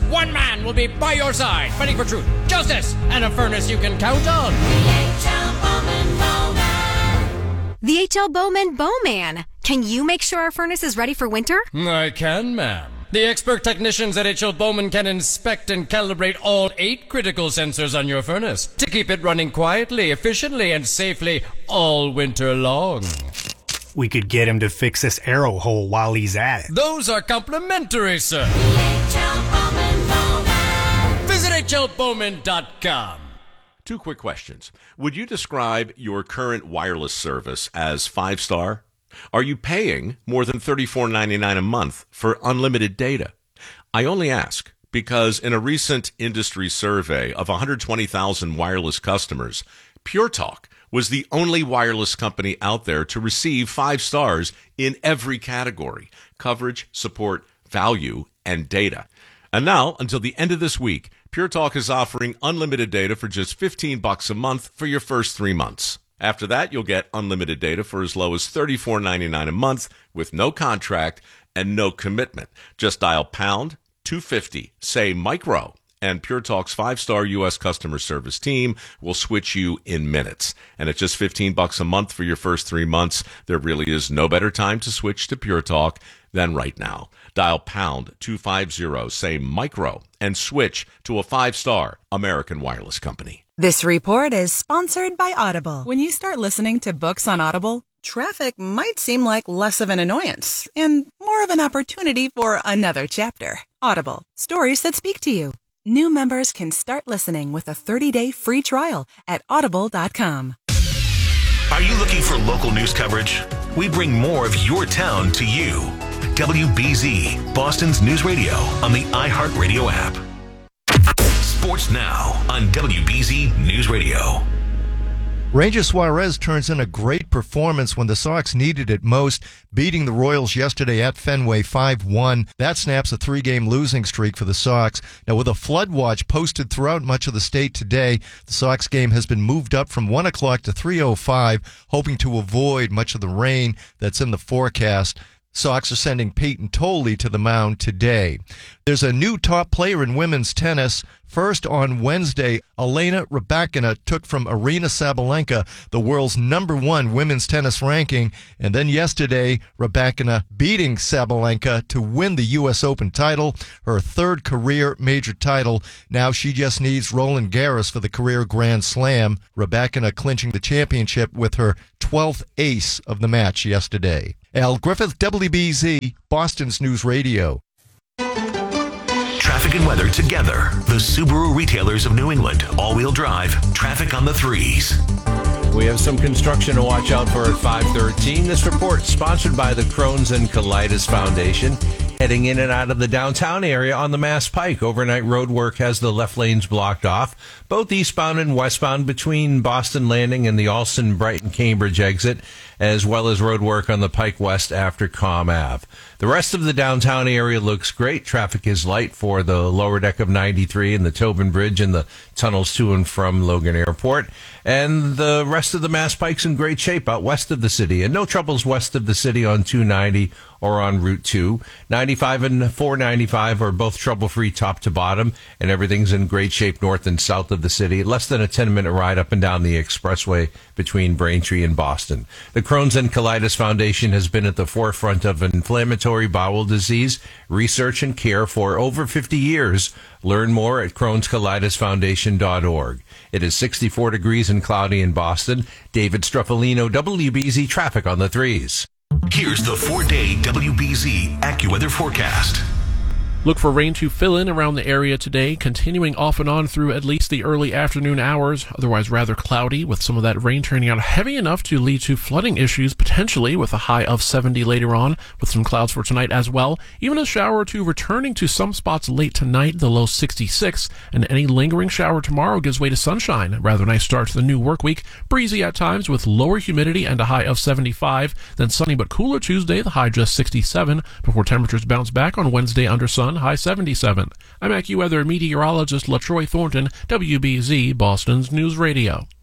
one man will be by your side, fighting for truth, justice, and a furnace you can count on. The H.L. Bowman Bowman. Can you make sure our furnace is ready for winter? I can, ma'am. The expert technicians at H.L. Bowman can inspect and calibrate all 8 critical sensors on your furnace to keep it running quietly, efficiently, and safely all winter long. We could get him to fix this arrow hole while he's at it. Those are complimentary, sir. Visit hlbowman.com. 2 quick questions. Would you describe your current wireless service as 5-star? Are you paying more than $34.99 a month for unlimited data? I only ask because in a recent industry survey of 120,000 wireless customers, Pure Talk was the only wireless company out there to receive 5 stars in every category: coverage, support, value, and data. And now, until the end of this week, Pure Talk is offering unlimited data for just $15 a month for your first 3 months. After that, you'll get unlimited data for as low as $34.99 a month with no contract and no commitment. Just dial pound 250, say micro, and Pure Talk's 5-star U.S. customer service team will switch you in minutes. And at just $15 a month for your first 3 months, there really is no better time to switch to Pure Talk than right now. Dial pound 250, say micro, and switch to a 5-star American wireless company. This report is sponsored by Audible. When you start listening to books on Audible, traffic might seem like less of an annoyance and more of an opportunity for another chapter. Audible, stories that speak to you. New members can start listening with a 30-day free trial at audible.com. Are you looking for local news coverage? We bring more of your town to you. WBZ, Boston's news radio on the iHeartRadio app. Sports now on WBZ News Radio. Ranger Suarez turns in a great performance when the Sox needed it most, beating the Royals yesterday at Fenway 5-1. That snaps a 3-game losing streak for the Sox. Now, with a flood watch posted throughout much of the state today, the Sox game has been moved up from 1 o'clock to 3:05, hoping to avoid much of the rain that's in the forecast. Sox are sending Peyton Tolley to the mound today. There's a new top player in women's tennis. First on Wednesday, Elena Rybakina took from Aryna Sabalenka the world's #1 women's tennis ranking. And then yesterday, Rybakina beating Sabalenka to win the U.S. Open title, her 3rd career major title. Now she just needs Roland Garros for the career Grand Slam. Rybakina clinching the championship with her 12th ace of the match yesterday. Al Griffith, WBZ, Boston's News Radio. Traffic and weather together. The Subaru retailers of New England. All-wheel drive. Traffic on the 3s. We have some construction to watch out for at 5:13. This report sponsored by the Crohn's and Colitis Foundation. Heading in and out of the downtown area on the Mass Pike. Overnight road work has the left lanes blocked off, both eastbound and westbound between Boston Landing and the Alston, Brighton, Cambridge exit, as well as road work on the Pike West after Com Ave. The rest of the downtown area looks great. Traffic is light for the lower deck of 93 and the Tobin Bridge and the tunnels to and from Logan Airport. And the rest of the Mass Pike's in great shape out west of the city. And no troubles west of the city on 290 or on Route 2. 95 and 495 are both trouble-free top to bottom, and everything's in great shape north and south of the city. Less than a 10-minute ride up and down the expressway between Braintree and Boston. The Crohn's and Colitis Foundation has been at the forefront of inflammatory bowel disease research and care for over 50 years. Learn more at Crohn'sColitisFoundation.org. It is 64 degrees and cloudy in Boston. David Struffolino, WBZ Traffic on the 3s. Here's the 4-day WBZ AccuWeather forecast. Look for rain to fill in around the area today, continuing off and on through at least the early afternoon hours. Otherwise rather cloudy, with some of that rain turning out heavy enough to lead to flooding issues, potentially with a high of 70 later on, with some clouds for tonight as well. Even a shower or two returning to some spots late tonight, the low 66, and any lingering shower tomorrow gives way to sunshine. A rather nice start to the new work week. Breezy at times with lower humidity and a high of 75. Then sunny but cooler Tuesday, the high just 67, before temperatures bounce back on Wednesday under sun, high 77. I'm AccuWeather meteorologist LaTroy Thornton, WBZ, Boston's News Radio.